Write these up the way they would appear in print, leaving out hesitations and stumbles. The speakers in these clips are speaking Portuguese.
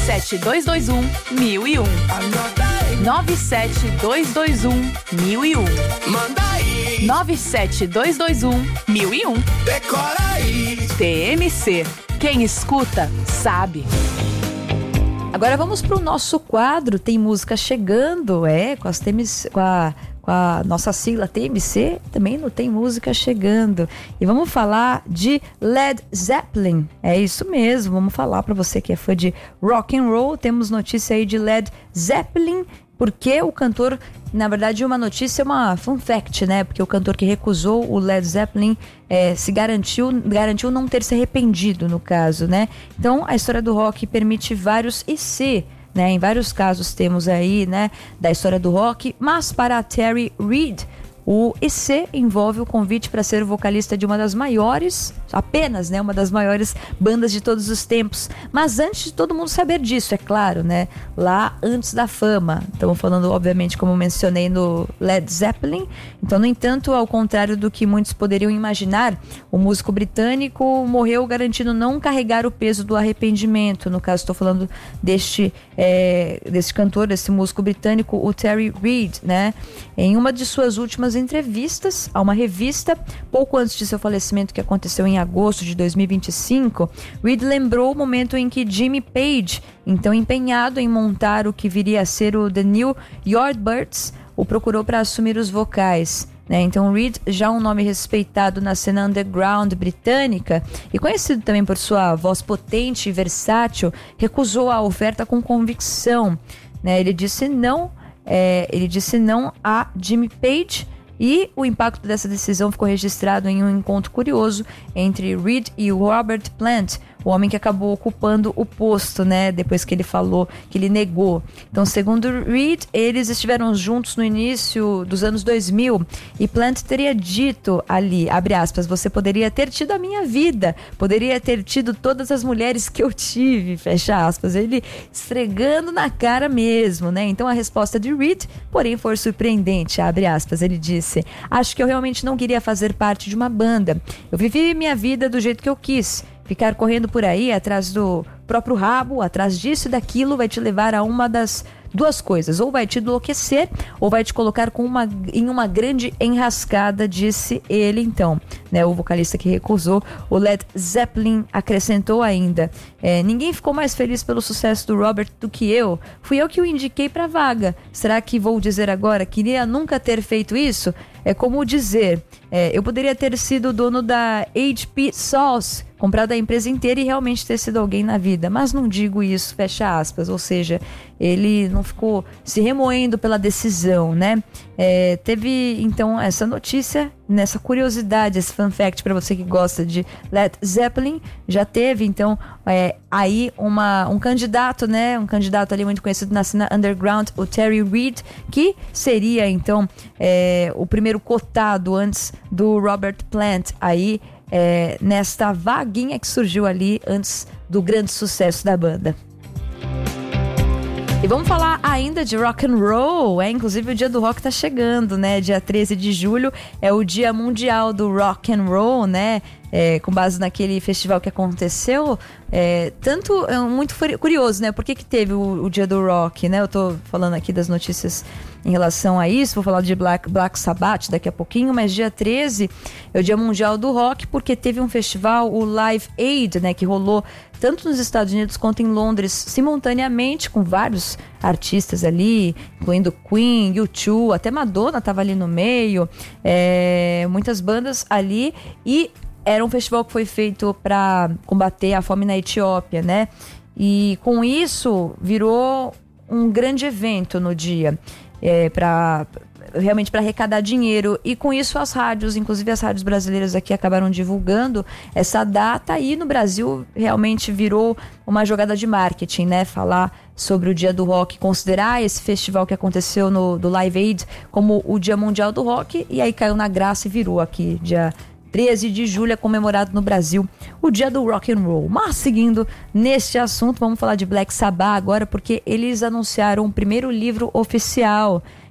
97221-1001. 97221-1001. Manda aí. 97221-1001. Decora aí. TMC. Quem escuta, sabe. Agora vamos para o nosso quadro Tem Música Chegando, com a nossa sigla TMC, também não Tem Música Chegando. E vamos falar de Led Zeppelin. É isso mesmo, vamos falar para você que é fã de rock and roll. Temos notícia aí de Led Zeppelin, porque o cantor, na verdade uma notícia, uma fun fact, né? Porque o cantor que recusou o Led Zeppelin se garantiu não ter se arrependido, no caso, né? Então a história do rock permite vários IC, né? Em vários casos temos aí, né, da história do rock, mas para a Terry Reid, o IC envolve o convite para ser vocalista de uma das maiores, apenas, né, uma das maiores bandas de todos os tempos. Mas antes de todo mundo saber disso, é claro, né, lá antes da fama. Estamos falando, obviamente, como mencionei, no Led Zeppelin. Então, no entanto, ao contrário do que muitos poderiam imaginar, o músico britânico morreu garantindo não carregar o peso do arrependimento. No caso, estou falando deste cantor, desse músico britânico, o Terry Reid, né? Em uma de suas últimas entrevistas a uma revista, pouco antes de seu falecimento, que aconteceu em agosto de 2025, Reid lembrou o momento em que Jimmy Page, então empenhado em montar o que viria a ser o The New Yardbirds, o procurou para assumir os vocais, né? Então Reid, já um nome respeitado na cena underground britânica e conhecido também por sua voz potente e versátil, recusou a oferta com convicção, né? Ele disse não a Jimmy Page. E o impacto dessa decisão ficou registrado em um encontro curioso entre Reid e o Robert Plant, o homem que acabou ocupando o posto, né, depois que ele falou, que ele negou. Então, segundo Reid, eles estiveram juntos no início dos anos 2000 e Plant teria dito ali, abre aspas, você poderia ter tido a minha vida, poderia ter tido todas as mulheres que eu tive, fecha aspas, ele esfregando na cara mesmo, né? Então a resposta de Reid, porém, foi surpreendente, abre aspas, ele disse, acho que eu realmente não queria fazer parte de uma banda, eu vivi minha vida do jeito que eu quis. Ficar correndo por aí atrás do próprio rabo, atrás disso e daquilo, vai te levar a uma das duas coisas. Ou vai te enlouquecer, ou vai te colocar em uma grande enrascada, disse ele então, né, o vocalista que recusou. O Led Zeppelin acrescentou ainda, ninguém ficou mais feliz pelo sucesso do Robert do que eu. Fui eu que o indiquei para a vaga. Será que vou dizer agora, queria nunca ter feito isso? É como dizer, eu poderia ter sido o dono da HP Sauce, comprado a empresa inteira e realmente ter sido alguém na vida, mas não digo isso, fecha aspas, ou seja, ele não ficou se remoendo pela decisão, né? Teve então essa notícia, nessa curiosidade, esse fun fact para você que gosta de Led Zeppelin, já teve então aí um candidato, né? Um candidato ali muito conhecido na cena underground, o Terry Reid, que seria então o primeiro cotado antes do Robert Plant aí, nesta vaguinha que surgiu ali antes do grande sucesso da banda. E vamos falar ainda de rock and roll, inclusive o dia do rock tá chegando, né? Dia 13 de julho é o dia mundial do rock and roll, né? Com base naquele festival que aconteceu, muito curioso, né? Por que teve o dia do rock, né? Eu tô falando aqui das notícias em relação a isso, vou falar de Black Sabbath daqui a pouquinho, mas dia 13 é o dia mundial do rock, porque teve um festival, o Live Aid, né? Que rolou tanto nos Estados Unidos quanto em Londres, simultaneamente, com vários artistas ali, incluindo Queen, U2, até Madonna tava ali no meio, muitas bandas ali, e era um festival que foi feito para combater a fome na Etiópia, né? E com isso virou um grande evento no dia, realmente para arrecadar dinheiro. E com isso as rádios, inclusive as rádios brasileiras aqui, acabaram divulgando essa data, e no Brasil realmente virou uma jogada de marketing, né? Falar sobre o Dia do Rock, considerar esse festival que aconteceu do Live Aid como o Dia Mundial do Rock, e aí caiu na graça e virou aqui dia 13 de julho é comemorado no Brasil o dia do rock and roll. Mas seguindo neste assunto, vamos falar de Black Sabbath agora, porque eles anunciaram o primeiro livro oficial.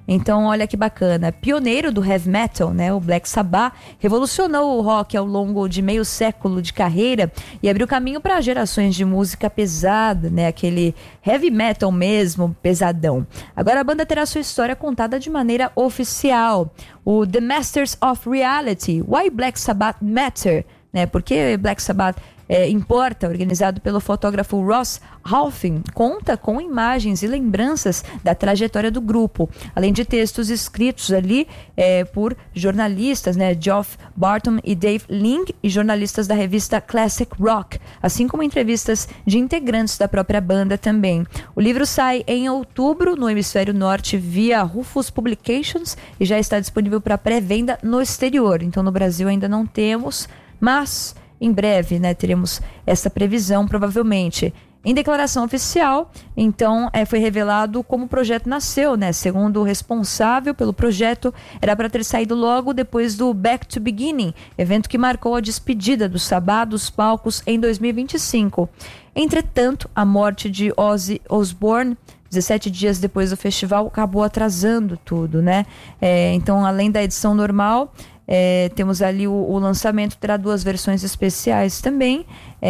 Então, olha que bacana. Pioneiro do heavy metal, né? O Black Sabbath revolucionou o rock ao longo de meio século de carreira e abriu caminho para gerações de música pesada, né? Aquele heavy metal mesmo, pesadão. Agora a banda terá sua história contada de maneira oficial. O The Masters of Reality, Why Black Sabbath Matter, né? Porque Black Sabbath importa, organizado pelo fotógrafo Ross Halfin, conta com imagens e lembranças da trajetória do grupo, além de textos escritos ali por jornalistas, né, Geoff Barton e Dave Ling, e jornalistas da revista Classic Rock, assim como entrevistas de integrantes da própria banda também. O livro sai em outubro no hemisfério norte via Rufus Publications e já está disponível para pré-venda no exterior. Então no Brasil ainda não temos, mas em breve, né, teremos essa previsão, provavelmente. Em declaração oficial, então, foi revelado como o projeto nasceu, né? Segundo o responsável pelo projeto, era para ter saído logo depois do Back to Beginning, evento que marcou a despedida do Sabbath dos palcos em 2025. Entretanto, a morte de Ozzy Osbourne, 17 dias depois do festival, acabou atrasando tudo, né? Então, além da edição normal, temos ali o lançamento, terá 2 versões especiais também.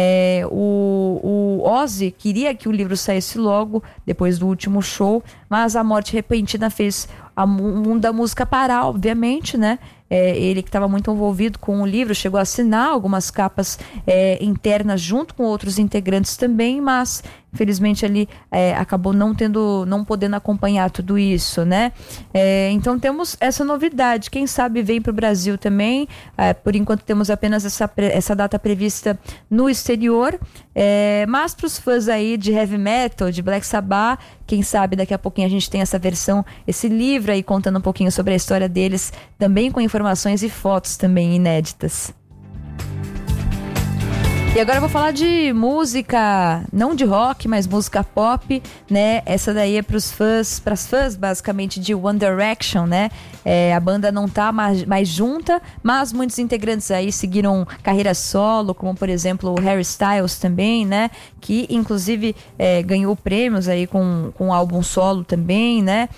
O Ozzy queria que o livro saísse logo depois do último show, mas a morte repentina fez o mundo da música parar, obviamente, né? Ele que estava muito envolvido com o livro, chegou a assinar algumas capas internas junto com outros integrantes também, mas infelizmente ele acabou não podendo acompanhar tudo isso, né? Então temos essa novidade, quem sabe vem para o Brasil também. Por enquanto temos apenas essa data prevista no exterior, mas para os fãs aí de heavy metal, de Black Sabbath, quem sabe daqui a pouquinho a gente tem essa versão, esse livro aí contando um pouquinho sobre a história deles, também com informações e fotos também inéditas. E agora eu vou falar de música, não de rock, mas música pop, né? Essa daí é para as fãs basicamente de One Direction, né? A banda não tá mais junta, mas muitos integrantes aí seguiram carreira solo, como por exemplo o Harry Styles também, né? Que inclusive ganhou prêmios aí com um álbum solo também, né?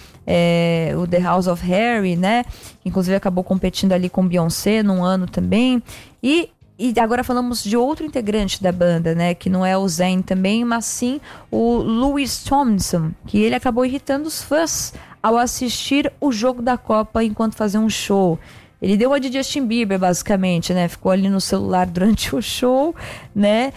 O The House of Harry, né? Inclusive acabou competindo ali com Beyoncé num ano também. E agora falamos de outro integrante da banda, né? Que não é o Zayn também, mas sim o Louis Tomlinson, que ele acabou irritando os fãs ao assistir o jogo da Copa enquanto fazia um show. Ele deu uma de Justin Bieber, basicamente, né? Ficou ali no celular durante o show, né?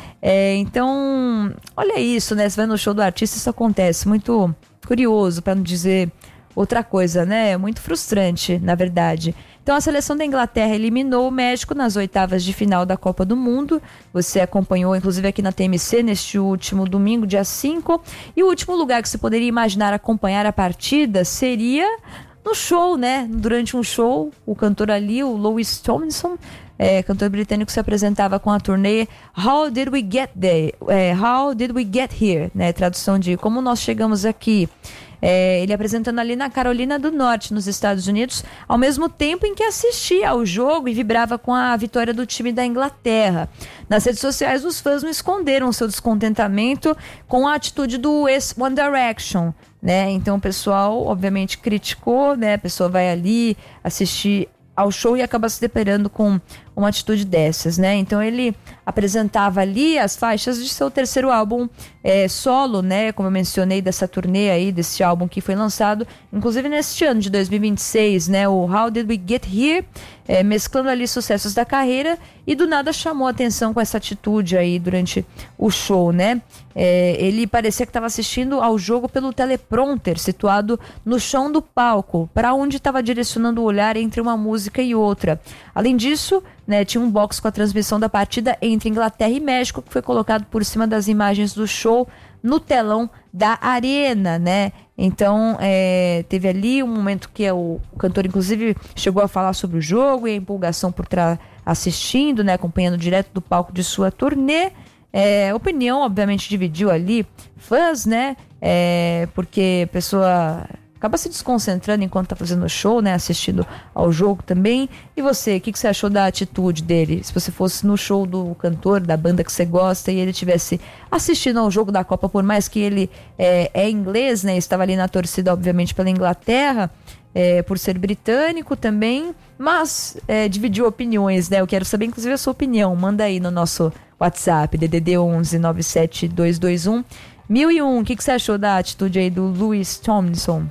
Então, olha isso, né? Você vai no show do artista, isso acontece. Muito curioso, para não dizer outra coisa, né? Muito frustrante, na verdade. Então, a seleção da Inglaterra eliminou o México nas oitavas de final da Copa do Mundo. Você acompanhou, inclusive, aqui na TMC, neste último domingo, dia 5. E o último lugar que você poderia imaginar acompanhar a partida seria no show, né? Durante um show, o cantor ali, o Louis Tomlinson, cantor britânico, se apresentava com a turnê How Did We Get There? How Did We Get Here? Né? Tradução de Como Nós Chegamos Aqui. Ele apresentando ali na Carolina do Norte, nos Estados Unidos, ao mesmo tempo em que assistia ao jogo e vibrava com a vitória do time da Inglaterra. Nas redes sociais, os fãs não esconderam seu descontentamento com a atitude do ex-One Direction, né? Então o pessoal, obviamente, criticou, né? A pessoa vai ali assistir ao show e acaba se deparando com uma atitude dessas, né? Então ele apresentava ali as faixas de seu terceiro álbum solo, né? Como eu mencionei, dessa turnê aí, desse álbum que foi lançado, inclusive neste ano de 2026, né? O How Did We Get Here? Mesclando ali sucessos da carreira, e do nada chamou a atenção com essa atitude aí durante o show, né? Ele parecia que estava assistindo ao jogo pelo teleprompter situado no chão do palco, para onde estava direcionando o olhar entre uma música e outra. Além disso, né, tinha um box com a transmissão da partida entre Inglaterra e México, que foi colocado por cima das imagens do show no telão da arena, né? Então, teve ali um momento que o cantor, inclusive, chegou a falar sobre o jogo e a empolgação por estar assistindo, né, acompanhando direto do palco de sua turnê. A opinião, obviamente, dividiu ali fãs, né? Porque a pessoa acaba se desconcentrando enquanto tá fazendo o show, né? Assistindo ao jogo também. E você, o que você achou da atitude dele? Se você fosse no show do cantor, da banda que você gosta, e ele estivesse assistindo ao jogo da Copa, por mais que ele é inglês, né? Estava ali na torcida, obviamente, pela Inglaterra, por ser britânico também, mas dividiu opiniões, né? Eu quero saber, inclusive, a sua opinião. Manda aí no nosso WhatsApp, DDD 11 97221 1001. O que você achou da atitude aí do Louis Tomlinson?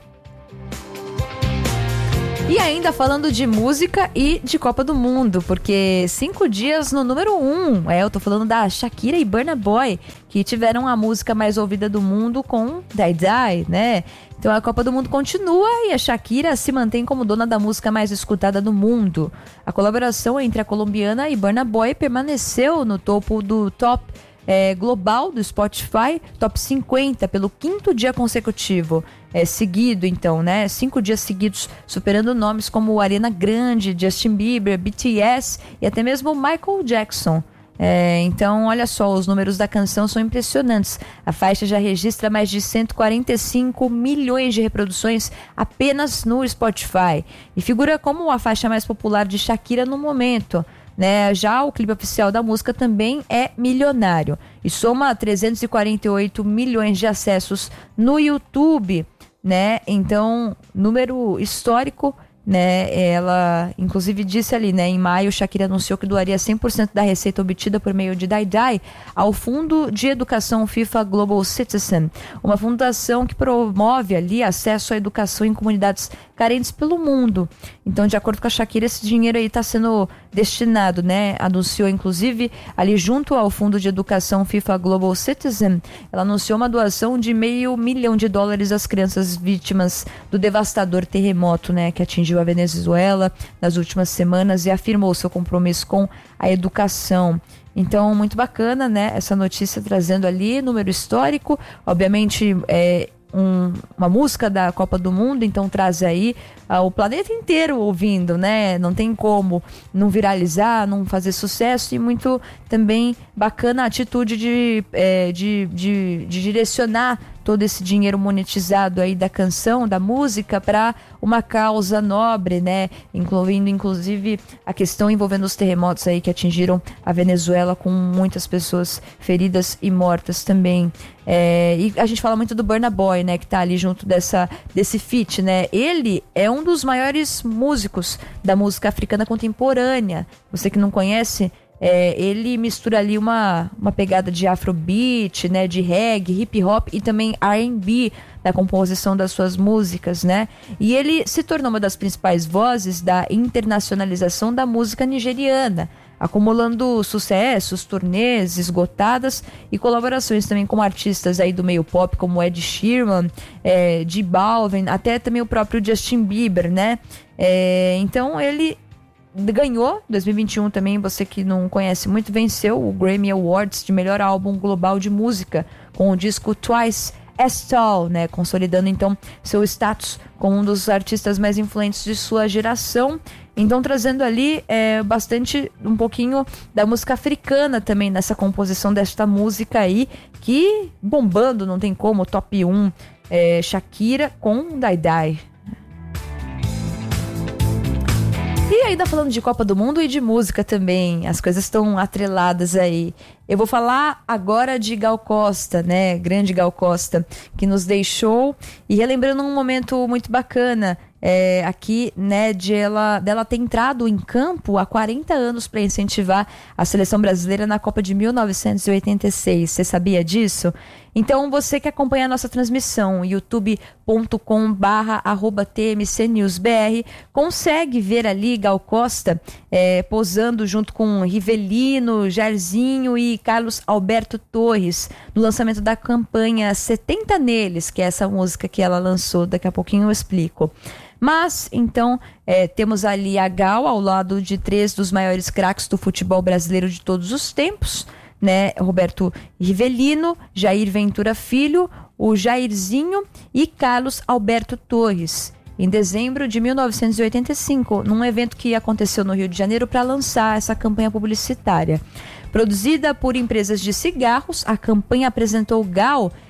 E ainda falando de música e de Copa do Mundo, porque 5 dias no número 1, eu tô falando da Shakira e Burna Boy, que tiveram a música mais ouvida do mundo com Die Die, né? Então a Copa do Mundo continua e a Shakira se mantém como dona da música mais escutada do mundo. A colaboração entre a colombiana e Burna Boy permaneceu no topo do top global do Spotify, top 50, pelo 5º dia consecutivo, seguido então, né? 5 dias seguidos, superando nomes como Ariana Grande, Justin Bieber, BTS e até mesmo Michael Jackson. Então, olha só, os números da canção são impressionantes. A faixa já registra mais de 145 milhões de reproduções apenas no Spotify e figura como a faixa mais popular de Shakira no momento. Né? Já o clipe oficial da música também é milionário e soma 348 milhões de acessos no YouTube, né? Então, número histórico, né? Ela, inclusive, disse ali, né? Em maio, Shakira anunciou que doaria 100% da receita obtida por meio de Die Die ao Fundo de Educação FIFA Global Citizen, uma fundação que promove ali acesso à educação em comunidades carentes pelo mundo. Então, de acordo com a Shakira, esse dinheiro aí está sendo destinado, né? Anunciou, inclusive, ali junto ao Fundo de Educação FIFA Global Citizen, ela anunciou uma doação de $500 milhão às crianças vítimas do devastador terremoto, né? Que atingiu a Venezuela nas últimas semanas e afirmou seu compromisso com a educação. Então, muito bacana, né? Essa notícia trazendo ali número histórico, obviamente uma música da Copa do Mundo, então traz aí o planeta inteiro ouvindo, né? Não tem como não viralizar, não fazer sucesso, e muito também bacana a atitude de direcionar todo esse dinheiro monetizado aí da canção, da música, para uma causa nobre, né? Incluindo, inclusive, a questão envolvendo os terremotos aí que atingiram a Venezuela, com muitas pessoas feridas e mortas também. E a gente fala muito do Burna Boy, né? Que tá ali junto desse feat, né? Ele é um dos maiores músicos da música africana contemporânea. Você que não conhece, ele mistura ali uma pegada de afrobeat, né, de reggae, hip hop e também R&B da composição das suas músicas, né? E ele se tornou uma das principais vozes da internacionalização da música nigeriana, acumulando sucessos, turnês esgotadas e colaborações também com artistas aí do meio pop, como Ed Sheeran, J Balvin, até também o próprio Justin Bieber, né? Então ele ganhou 2021 também, você que não conhece muito, venceu o Grammy Awards de melhor álbum global de música com o disco Twice as Tall, né, consolidando então seu status como um dos artistas mais influentes de sua geração. Então trazendo ali bastante, um pouquinho da música africana também nessa composição desta música aí, que bombando, não tem como, top 1, Shakira com Die Die. E ainda falando de Copa do Mundo e de música também, as coisas estão atreladas aí. Eu vou falar agora de Gal Costa, né? Grande Gal Costa, que nos deixou. E relembrando um momento muito bacana aqui, né? Dela ter entrado em campo há 40 anos para incentivar a seleção brasileira na Copa de 1986. Você sabia disso? Então, você que acompanha a nossa transmissão, youtube.com/TMCNewsBR, consegue ver ali Gal Costa posando junto com Rivelino, Jairzinho e Carlos Alberto Torres no lançamento da campanha 70 Neles, que é essa música que ela lançou. Daqui a pouquinho eu explico. Mas, então, temos ali a Gal ao lado de 3 dos maiores craques do futebol brasileiro de todos os tempos, né? Roberto Rivelino, Jair Ventura Filho, o Jairzinho e Carlos Alberto Torres, em dezembro de 1985, num evento que aconteceu no Rio de Janeiro para lançar essa campanha publicitária. Produzida por empresas de cigarros, a campanha apresentou Gal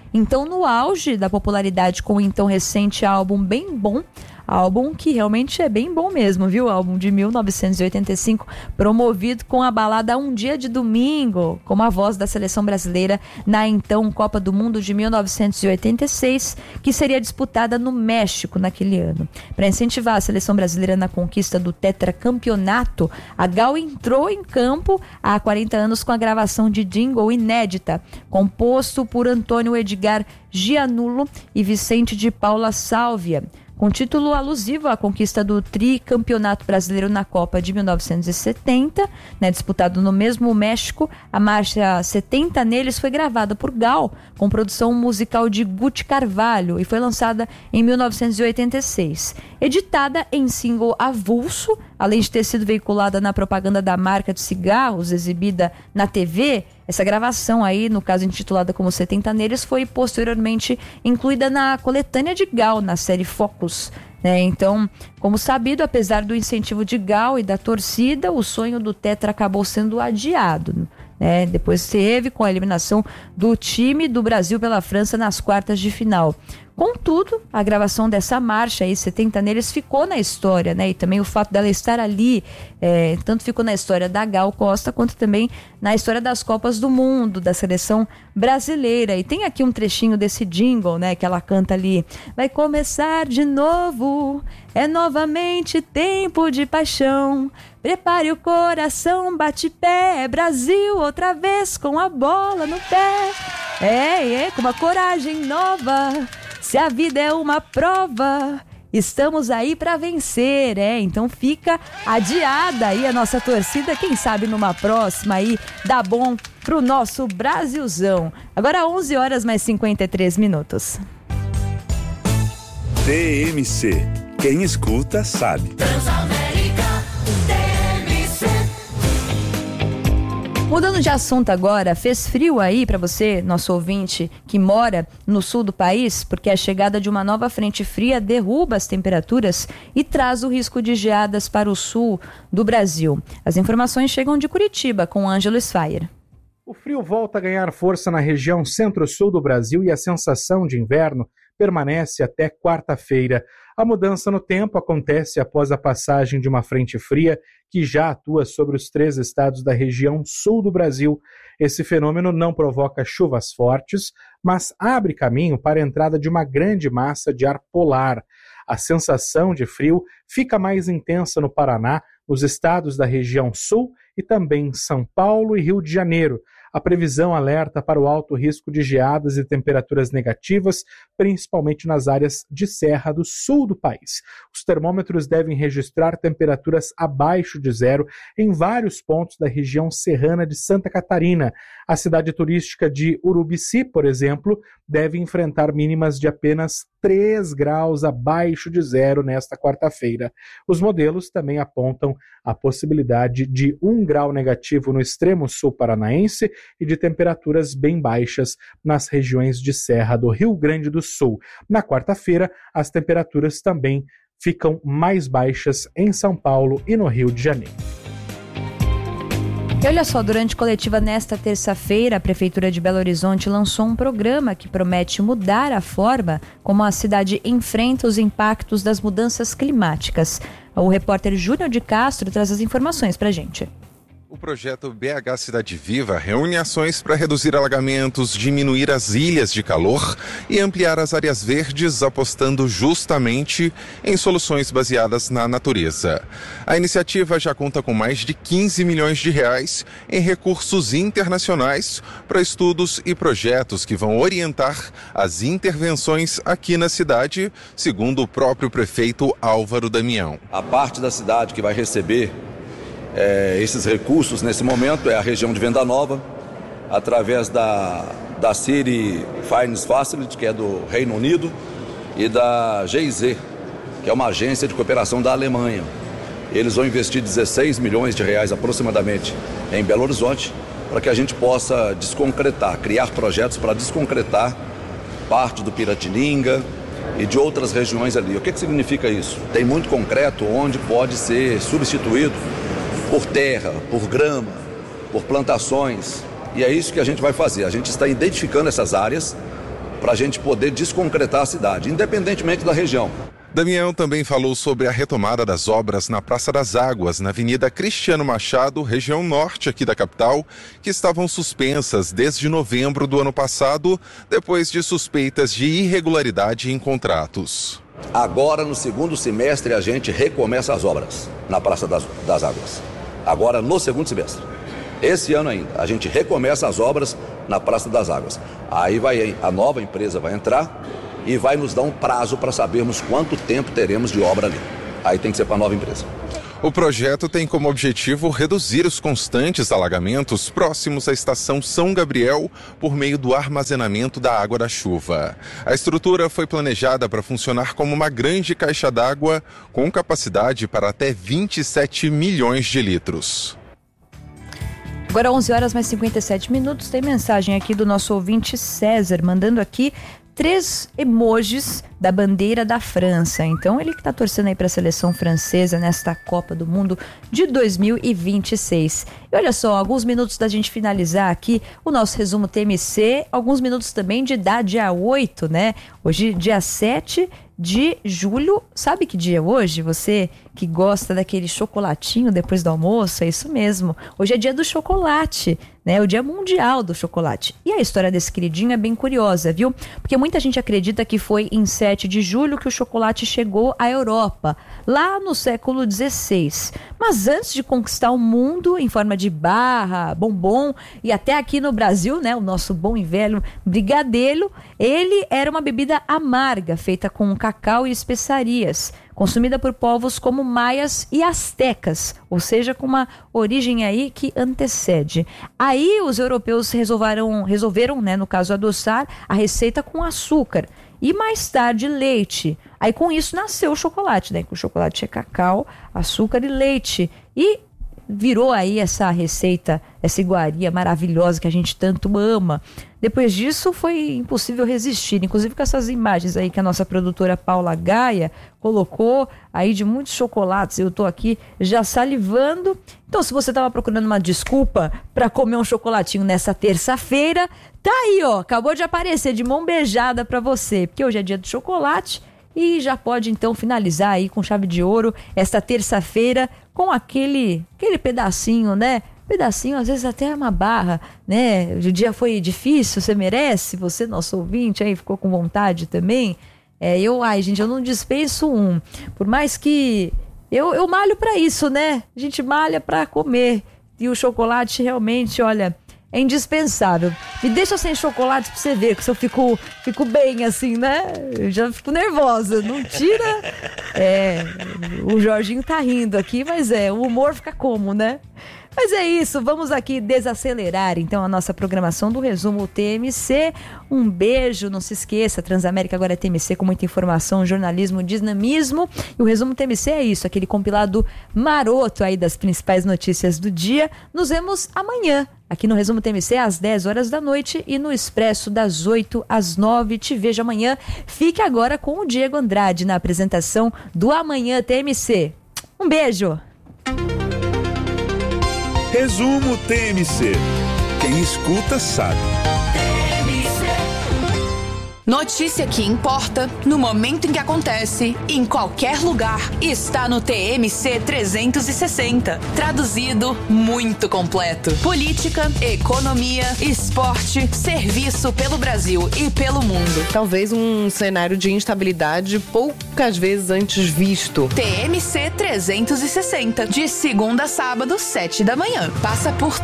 então no auge da popularidade com o então recente álbum Bem Bom, álbum que realmente é bem bom mesmo, viu? Álbum de 1985, promovido com a balada Um Dia de Domingo, como a voz da seleção brasileira na então Copa do Mundo de 1986, que seria disputada no México naquele ano. Para incentivar a seleção brasileira na conquista do tetracampeonato, a Gal entrou em campo há 40 anos com a gravação de jingle inédita, composto por Antônio Edgar Gianulo e Vicente de Paula Sálvia, com título alusivo à conquista do tricampeonato brasileiro na Copa de 1970, disputado no mesmo México. A marcha 70 Neles foi gravada por Gal, com produção musical de Guti Carvalho, e foi lançada em 1986. Editada em single avulso, além de ter sido veiculada na propaganda da marca de cigarros, exibida na TV, essa gravação aí, no caso intitulada como 70 Neles, foi posteriormente incluída na coletânea de Gal, na série Focus. Então, como sabido, apesar do incentivo de Gal e da torcida, o sonho do Tetra acabou sendo adiado. Depois teve com a eliminação do time do Brasil pela França nas quartas de final. Contudo, a gravação dessa marcha aí, 70 Neles, ficou na história, e também o fato dela estar ali, tanto ficou na história da Gal Costa, quanto também na história das Copas do Mundo, da seleção brasileira. E tem aqui um trechinho desse jingle, que ela canta ali: vai começar de novo, é novamente tempo de paixão, prepare o coração, bate pé, Brasil outra vez com a bola no pé, com uma coragem nova, se a vida é uma prova, estamos aí para vencer, Então fica adiada aí a nossa torcida, quem sabe numa próxima aí dá bom pro nosso Brasilzão. Agora 11 horas mais 53 minutos. TMC, quem escuta sabe. Mudando de assunto agora, fez frio aí para você, nosso ouvinte, que mora no sul do país? Porque a chegada de uma nova frente fria derruba as temperaturas e traz o risco de geadas para o sul do Brasil. As informações chegam de Curitiba, com Ângelo Sfayer. O frio volta a ganhar força na região centro-sul do Brasil e a sensação de inverno permanece até quarta-feira. A mudança no tempo acontece após a passagem de uma frente fria que já atua sobre os 3 estados da região sul do Brasil. Esse fenômeno não provoca chuvas fortes, mas abre caminho para a entrada de uma grande massa de ar polar. A sensação de frio fica mais intensa no Paraná, nos estados da região sul e também em São Paulo e Rio de Janeiro. A previsão alerta para o alto risco de geadas e temperaturas negativas, principalmente nas áreas de serra do sul do país. Os termômetros devem registrar temperaturas abaixo de zero em vários pontos da região serrana de Santa Catarina. A cidade turística de Urubici, por exemplo, deve enfrentar mínimas de apenas 3 graus abaixo de zero nesta quarta-feira. Os modelos também apontam a possibilidade de 1 grau negativo no extremo sul paranaense e de temperaturas bem baixas nas regiões de serra do Rio Grande do Sul. Na quarta-feira, as temperaturas também ficam mais baixas em São Paulo e no Rio de Janeiro. E olha só, durante coletiva nesta terça-feira, a Prefeitura de Belo Horizonte lançou um programa que promete mudar a forma como a cidade enfrenta os impactos das mudanças climáticas. O repórter Júnior de Castro traz as informações pra gente. O projeto BH Cidade Viva reúne ações para reduzir alagamentos, diminuir as ilhas de calor e ampliar as áreas verdes, apostando justamente em soluções baseadas na natureza. A iniciativa já conta com mais de 15 milhões de reais em recursos internacionais para estudos e projetos que vão orientar as intervenções aqui na cidade, segundo o próprio prefeito Álvaro Damião. A parte da cidade que vai receber esses recursos nesse momento é a região de Venda Nova, através da City Finance Facility, que é do Reino Unido, e da GIZ, que é uma agência de cooperação da Alemanha. Eles vão investir 16 milhões de reais aproximadamente em Belo Horizonte, para que a gente possa desconcretar, criar projetos para desconcretar parte do Piratininga e de outras regiões ali. O que significa isso? Tem muito concreto onde pode ser substituído por terra, por grama, por plantações, e é isso que a gente vai fazer. A gente está identificando essas áreas para a gente poder desconcretar a cidade, independentemente da região. Damião também falou sobre a retomada das obras na Praça das Águas, na Avenida Cristiano Machado, região norte aqui da capital, que estavam suspensas desde novembro do ano passado, depois de suspeitas de irregularidade em contratos. Agora, no segundo semestre, a gente recomeça as obras na Praça das Águas. Agora, no segundo semestre. Esse ano ainda, a gente recomeça as obras na Praça das Águas. Aí a nova empresa vai entrar e vai nos dar um prazo para sabermos quanto tempo teremos de obra ali. Aí tem que ser para a nova empresa. O projeto tem como objetivo reduzir os constantes alagamentos próximos à estação São Gabriel por meio do armazenamento da água da chuva. A estrutura foi planejada para funcionar como uma grande caixa d'água com capacidade para até 27 milhões de litros. Agora 11 horas mais 57 minutos, tem mensagem aqui do nosso ouvinte César, mandando aqui 3 emojis da bandeira da França. Então ele que está torcendo aí para a seleção francesa nesta Copa do Mundo de 2026. E olha só, alguns minutos da gente finalizar aqui o nosso resumo TMC, alguns minutos também de dar dia 8, né? Hoje dia 7 de julho, sabe que dia é hoje? Você que gosta daquele chocolatinho depois do almoço, é isso mesmo. Hoje é dia do chocolate, né? O dia mundial do chocolate. E a história desse queridinho é bem curiosa, viu? Porque muita gente acredita que foi em 7 de julho que o chocolate chegou à Europa, lá no século XVI. Mas antes de conquistar o mundo em forma de barra, bombom e até aqui no Brasil, né? O nosso bom e velho brigadeiro, ele era uma bebida amarga, feita com cacau e especiarias, consumida por povos como maias e astecas, ou seja, com uma origem aí que antecede. Aí os europeus resolveram, né, no caso, adoçar a receita com açúcar e mais tarde leite. Aí com isso nasceu o chocolate, né? Que o chocolate é cacau, açúcar e leite. E virou aí essa receita, essa iguaria maravilhosa que a gente tanto ama. Depois disso foi impossível resistir, inclusive com essas imagens aí que a nossa produtora Paula Gaia colocou aí de muitos chocolates. Eu tô aqui já salivando. Então, se você tava procurando uma desculpa para comer um chocolatinho nessa terça-feira, tá aí, ó, acabou de aparecer de mão beijada para você, porque hoje é dia do chocolate. E já pode então finalizar aí com chave de ouro esta terça-feira com aquele pedacinho, né? Pedacinho, às vezes até uma barra, né? O dia foi difícil, você merece, você, nosso ouvinte, aí ficou com vontade também. Eu não dispenso um. Por mais que eu malho pra isso, né? A gente malha pra comer. E o chocolate realmente, olha, é indispensável. Me deixa sem chocolate pra você ver que se eu fico bem assim, né? Eu já fico nervosa. Não tira. O Jorginho tá rindo aqui, mas o humor fica como, né? Mas é isso, vamos aqui desacelerar então a nossa programação do Resumo TMC. Um beijo, não se esqueça, Transamérica agora é TMC com muita informação, jornalismo, dinamismo. E o Resumo TMC é isso, aquele compilado maroto aí das principais notícias do dia. Nos vemos amanhã, aqui no Resumo TMC às 10 horas da noite e no Expresso das 8 às 9. Te vejo amanhã. Fique agora com o Diego Andrade na apresentação do Amanhã TMC. Um beijo! Resumo TMC. Quem escuta sabe. Notícia que importa, no momento em que acontece, em qualquer lugar, está no TMC 360. Traduzido, muito completo. Política, economia, esporte, serviço pelo Brasil e pelo mundo. Talvez um cenário de instabilidade poucas vezes antes visto. TMC 360, de segunda a sábado, 7 da manhã. Passa por